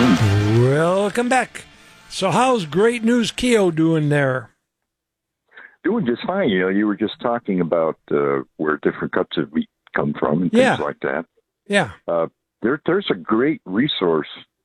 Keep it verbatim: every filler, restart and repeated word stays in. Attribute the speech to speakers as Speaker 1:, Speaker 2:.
Speaker 1: afternoon.
Speaker 2: Welcome back. So how's Great News Keo doing there?
Speaker 1: Doing just fine. You know, you were just talking about uh, where different cuts of meat come from and
Speaker 2: Yeah.
Speaker 1: things like that.
Speaker 2: Yeah.
Speaker 1: Uh, there, there's a great resource